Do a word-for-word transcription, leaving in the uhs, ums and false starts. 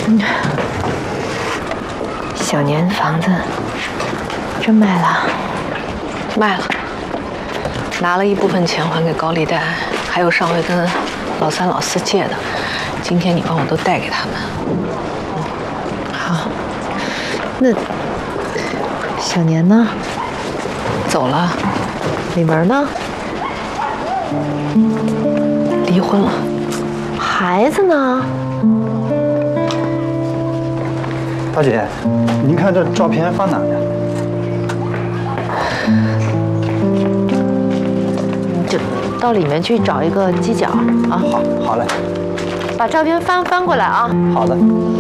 嗯，小年房子真卖了？ 卖了，拿了一部分钱还给高利贷，还有上回跟老三老四借的，今天你帮我都带给他们。 嗯，好。那小年呢？ 走了。 李文呢？ 离婚了。 孩子呢？ 大姐，您看这照片放哪呢？ 你就到里面去找一个犄角啊。 好，好嘞。 把照片翻翻过来啊。 好的。